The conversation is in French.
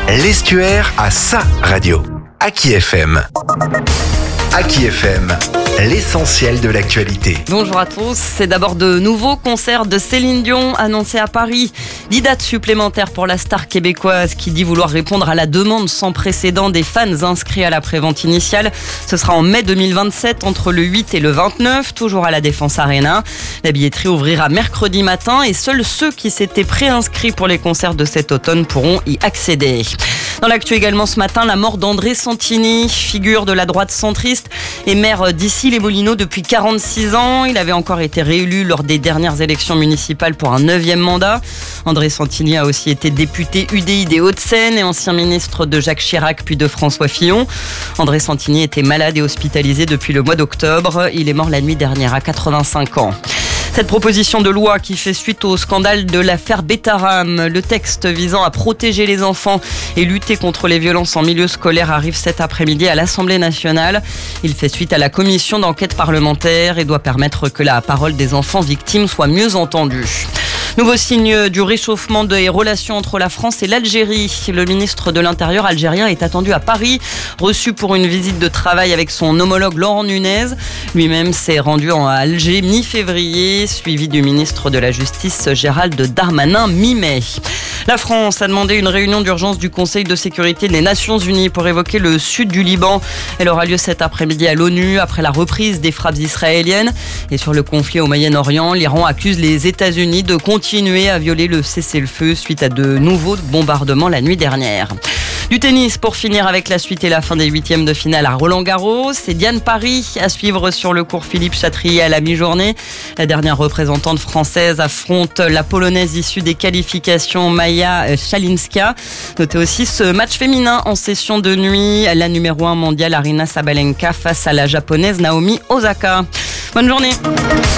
L'Estuaire a sa radio. Aki FM. Aki FM, l'essentiel de l'actualité. Bonjour à tous. C'est d'abord de nouveaux concerts de Céline Dion annoncés à Paris. 10 dates supplémentaires pour la star québécoise qui dit vouloir répondre à la demande sans précédent des fans inscrits à la prévente initiale. Ce sera en mai 2027 entre le 8 et le 29, toujours à la Défense Arena. La billetterie ouvrira mercredi matin et seuls ceux qui s'étaient préinscrits pour les concerts de cet automne pourront y accéder. Dans l'actu également ce matin, la mort d'André Santini, figure de la droite centriste et maire d'Issy-les-Moulineaux depuis 46 ans. Il avait encore été réélu lors des dernières élections municipales pour un 9e mandat. André Santini a aussi été député UDI des Hauts-de-Seine et ancien ministre de Jacques Chirac puis de François Fillon. André Santini était malade et hospitalisé depuis le mois d'octobre. Il est mort la nuit dernière à 85 ans. Cette proposition de loi qui fait suite au scandale de l'affaire Betaram, le texte visant à protéger les enfants et lutter contre les violences en milieu scolaire arrive cet après-midi à l'Assemblée nationale. Il fait suite à la commission d'enquête parlementaire et doit permettre que la parole des enfants victimes soit mieux entendue. Nouveau signe du réchauffement des relations entre la France et l'Algérie. Le ministre de l'Intérieur algérien est attendu à Paris, reçu pour une visite de travail avec son homologue Laurent Nunez. Lui-même s'est rendu à Alger mi-février, suivi du ministre de la Justice Gérald Darmanin mi-mai. La France a demandé une réunion d'urgence du Conseil de sécurité des Nations Unies pour évoquer le sud du Liban. Elle aura lieu cet après-midi à l'ONU après la reprise des frappes israéliennes. Et sur le conflit au Moyen-Orient, l'Iran accuse les États-Unis de continuer à violer le cessez-le-feu suite à de nouveaux bombardements la nuit dernière. Du tennis pour finir avec la suite et la fin des 8e de finale à Roland-Garros. C'est Diane Paris à suivre sur le court Philippe Chatrier à la mi-journée. La dernière représentante française affronte la Polonaise issue des qualifications Maja Szalinska. Notez aussi ce match féminin en session de nuit. La numéro 1 mondiale Aryna Sabalenka face à la Japonaise Naomi Osaka. Bonne journée.